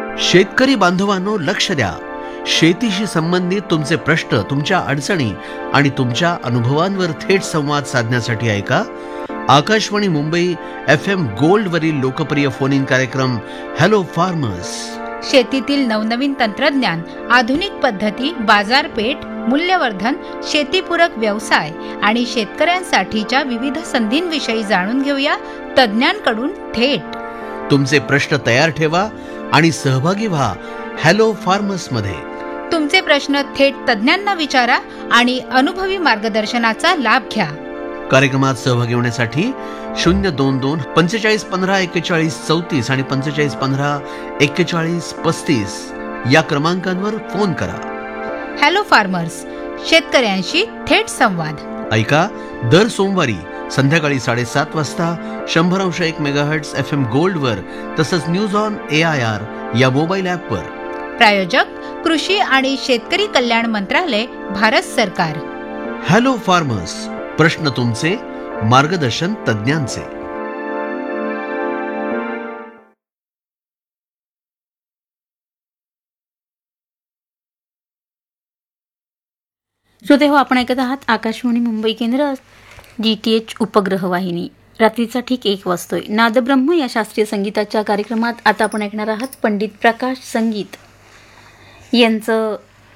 शेतकरी बांधवांनो, लक्ष द्या. शेतीशी संबंधित तुमचे प्रश्न, तुमच्या अडचणी आणि तुमच्या अनुभवांवर थेट संवाद साधण्यासाठी ऐका आकाशवाणी मुंबई FM गोल्ड वरील लोकप्रिय फोन इन कार्यक्रम हॅलो फार्मर्स. शेतीतील नवनवीन तंत्रज्ञान, आधुनिक पद्धती, बाजारपेठ, मूल्यवर्धन, शेतीपूरक व्यवसाय आणि शेतकऱ्यांसाठीच्या विविध संधींविषयी जाणून घेऊया तज्ज्ञांकडून थेट. तुमचे प्रश्न तयार ठेवा आणि सहभागी व्हा हॅलो फार्मर्स मध्ये. तुमचे प्रश्न थेट तज्ज्ञांना विचारा आणि अनुभवी मार्गदर्शनाचा लाभ घ्या. कार्यक्रमात सहभागी होण्यासाठी 022 45 15 41 34 आणि 45 15 41 35 या क्रमांकांवर फोन करा. हॅलो फार्मर्स, शेतकऱ्यांशी थेट संवाद. ऐका दर सोमवारी संध्याकाळी 7:30 वाजता 100.1 मेगाहर्ट्झ FM गोल्ड वर, तसंच न्यूज ऑन AIR या मोबाईल ॲपवर. प्रायोजक कृषी आणि शेतकरी कल्याण मंत्रालय, भारत सरकार. हॅलो फार्मर्स, प्रश्न तुमचे, मार्गदर्शन तज्ज्ञांचे. श्रोते हो, आपण ऐकत आहात आकाशवाणी मुंबई केंद्र, DTH उपग्रह वाहिनी. रात्रीचा ठीक 1 वाजतोय. नादब्रह्म या शास्त्रीय संगीताच्या कार्यक्रमात आता आपण ऐकणार आहात पंडित प्रकाश संगीत यांचं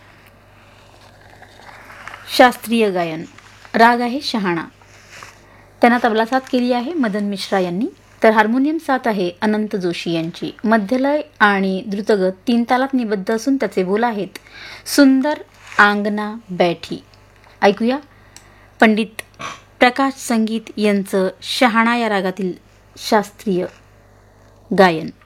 शास्त्रीय गायन. राग आहे शहाणा. त्यांना तबला साथ केली आहे मदन मिश्रा यांनी, तर हार्मोनियम साथ आहे अनंत जोशी यांची. मध्यलय आणि द्रुतगत 3 तालात निबद्ध असून त्याचे बोल आहेत सुंदर आंगना बैठी. ऐकूया पंडित प्रकाश संगीत यांचं शहाणा या रागातील शास्त्रीय गायन.